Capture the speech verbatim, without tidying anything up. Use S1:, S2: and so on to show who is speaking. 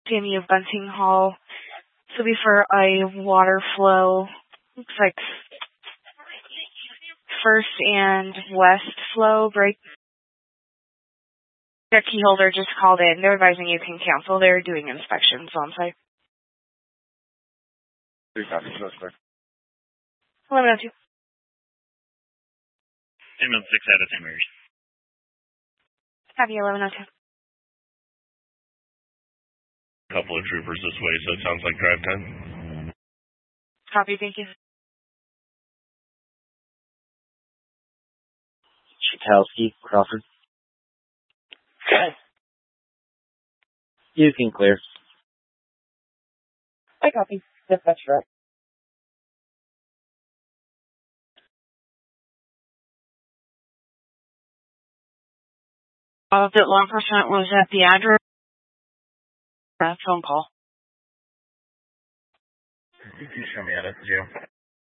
S1: P M U of Bunting Hall. This will be for a water flow. Looks like first and west flow break. Their key holder just called in. They're advising you can cancel. They're doing inspections on site.
S2: Three copies, real quick.
S1: eleven oh two.
S3: Ambulance six out of Saint Mary's.
S1: Copy eleven oh two.
S4: Couple of troopers this way, so it sounds like drive time.
S1: Copy, thank you.
S5: Chikowski, Crawford.
S2: Okay.
S5: You can clear.
S2: I copy. Dispatch direct.
S6: Uh, that law enforcement was at the address. That phone call.
S4: You can show me at it, Joe.